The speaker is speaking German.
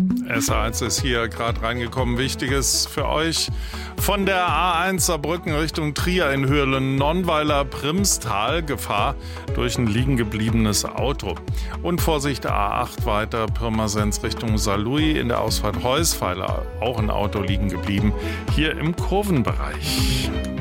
SA1 ist hier gerade reingekommen. Wichtiges für euch. Von der A1 Saarbrücken Richtung Trier in Höhe Nonnweiler Primstal. Gefahr durch ein liegen gebliebenes Auto. Und Vorsicht A8 weiter Pirmasens Richtung Saarlouis in der Ausfahrt Heusweiler. Auch ein Auto liegen geblieben. Hier im Kurvenbereich.